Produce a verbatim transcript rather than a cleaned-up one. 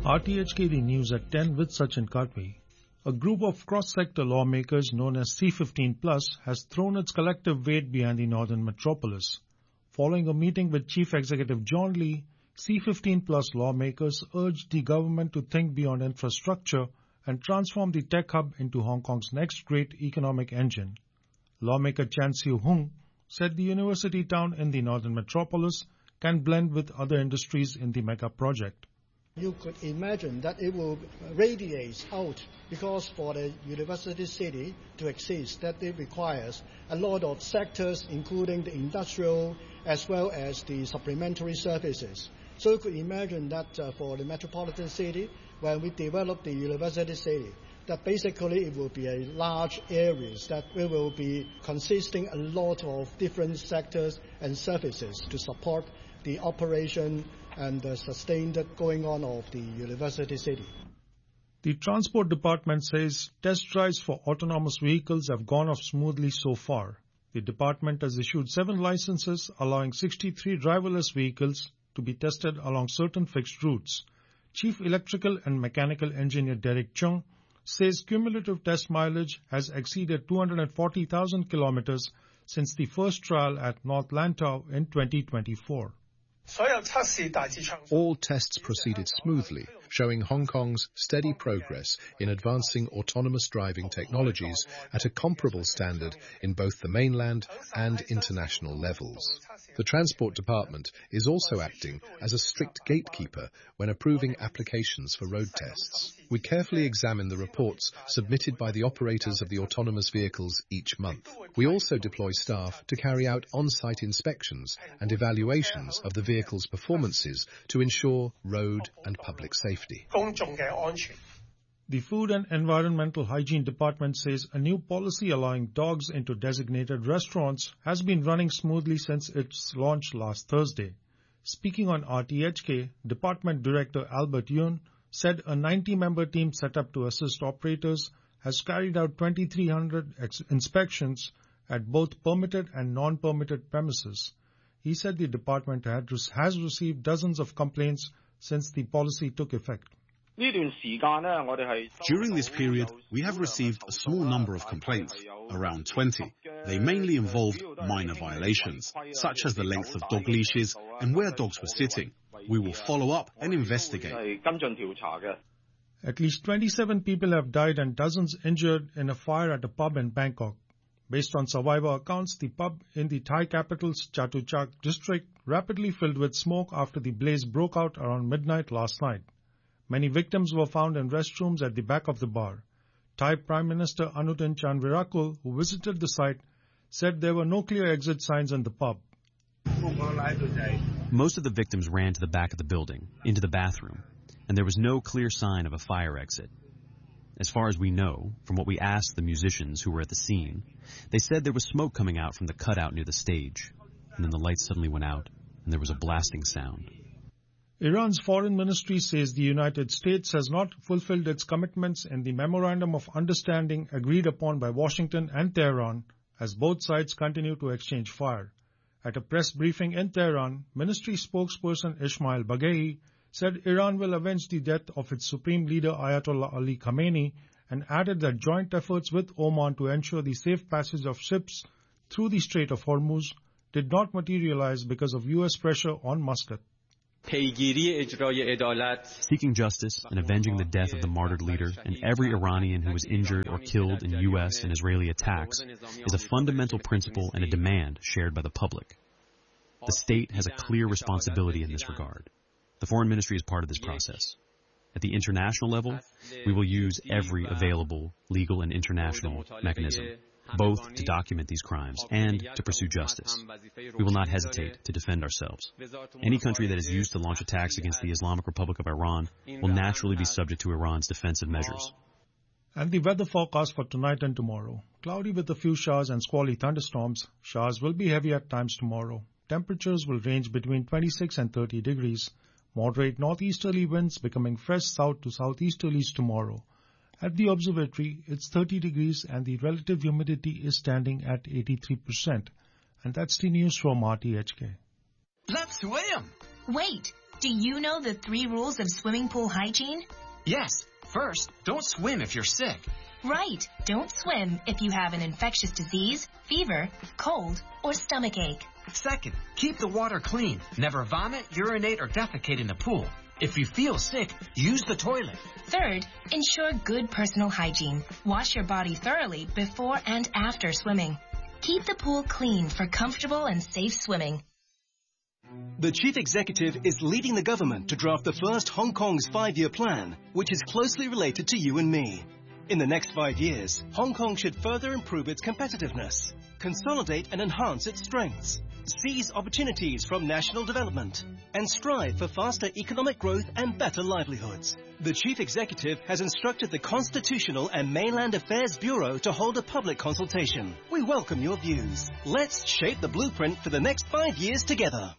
R T H K The News at ten with Sachin Katwi. A group of cross-sector lawmakers known as C fifteen plus has thrown its collective weight behind the northern metropolis. Following a meeting with Chief Executive John Lee, C fifteen plus lawmakers urged the government to think beyond infrastructure and transform the tech hub into Hong Kong's next great economic engine. Lawmaker Chan Siu Hung said the university town in the northern metropolis can blend with other industries in the mega project. You could imagine that it will radiate out because for the university city to exist, that it requires a lot of sectors, including the industrial as well as the supplementary services. So you could imagine that uh, for the metropolitan city, when we develop the university city, that basically it will be a large areas that we will be consisting a lot of different sectors and services to support the operation and the sustained going on of the university city. The Transport Department says test drives for autonomous vehicles have gone off smoothly so far. The department has issued seven licenses allowing sixty-three driverless vehicles to be tested along certain fixed routes. Chief Electrical and Mechanical Engineer Derek Chung says cumulative test mileage has exceeded two hundred forty thousand kilometers since the first trial at North Lantau in twenty twenty-four. All tests proceeded smoothly, showing Hong Kong's steady progress in advancing autonomous driving technologies at a comparable standard in both the mainland and international levels. The Transport Department is also acting as a strict gatekeeper when approving applications for road tests. We carefully examine the reports submitted by the operators of the autonomous vehicles each month. We also deploy staff to carry out on-site inspections and evaluations of the vehicles' performances to ensure road and public safety. The Food and Environmental Hygiene Department says a new policy allowing dogs into designated restaurants has been running smoothly since its launch last Thursday. Speaking on R T H K, Department Director Albert Yun said a ninety-member team set up to assist operators has carried out twenty-three hundred ex- inspections at both permitted and non-permitted premises. He said the department had, has received dozens of complaints since the policy took effect. During this period, we have received a small number of complaints, around twenty. They mainly involved minor violations, such as the length of dog leashes and where dogs were sitting. We will follow up and investigate. At least twenty-seven people have died and dozens injured in a fire at a pub in Bangkok. Based on survivor accounts, the pub in the Thai capital's Chatuchak district rapidly filled with smoke after the blaze broke out around midnight last night. Many victims were found in restrooms at the back of the bar. Thai Prime Minister Anutin Chanvirakul, who visited the site, said there were no clear exit signs in the pub. Most of the victims ran to the back of the building, into the bathroom, and there was no clear sign of a fire exit. As far as we know, from what we asked the musicians who were at the scene, they said there was smoke coming out from the cutout near the stage, and then the lights suddenly went out, and there was a blasting sound. Iran's foreign ministry says the United States has not fulfilled its commitments in the Memorandum of Understanding agreed upon by Washington and Tehran as both sides continue to exchange fire. At a press briefing in Tehran, ministry spokesperson Ismail Baghei said Iran will avenge the death of its supreme leader Ayatollah Ali Khamenei and added that joint efforts with Oman to ensure the safe passage of ships through the Strait of Hormuz did not materialize because of U S pressure on Muscat. Seeking justice and avenging the death of the martyred leader and every Iranian who was injured or killed in U S and Israeli attacks is a fundamental principle and a demand shared by the public. The state has a clear responsibility in this regard. The Foreign Ministry is part of this process. At the international level, we will use every available legal and international mechanism, both to document these crimes and to pursue justice. We will not hesitate to defend ourselves. Any country that is used to launch attacks against the Islamic Republic of Iran will naturally be subject to Iran's defensive measures. And the weather forecast for tonight and tomorrow. Cloudy with a few showers and squally thunderstorms. Showers will be heavy at times tomorrow. Temperatures will range between twenty-six and thirty degrees. Moderate northeasterly winds becoming fresh south to southeasterlies tomorrow. At the observatory, it's thirty degrees and the relative humidity is standing at eighty-three percent. And that's the news from R T H K. Let's swim! Wait! Do you know the three rules of swimming pool hygiene? Yes. First, don't swim if you're sick. Right. Don't swim if you have an infectious disease, fever, cold, or stomachache. Second, keep the water clean. Never vomit, urinate, or defecate in the pool. If you feel sick, use the toilet. Third, ensure good personal hygiene. Wash your body thoroughly before and after swimming. Keep the pool clean for comfortable and safe swimming. The Chief Executive is leading the government to draft the first Hong Kong's five-year plan, which is closely related to you and me. In the next five years, Hong Kong should further improve its competitiveness, consolidate and enhance its strengths, seize opportunities from national development, and strive for faster economic growth and better livelihoods. The Chief Executive has instructed the Constitutional and Mainland Affairs Bureau to hold a public consultation. We welcome your views. Let's shape the blueprint for the next five years together.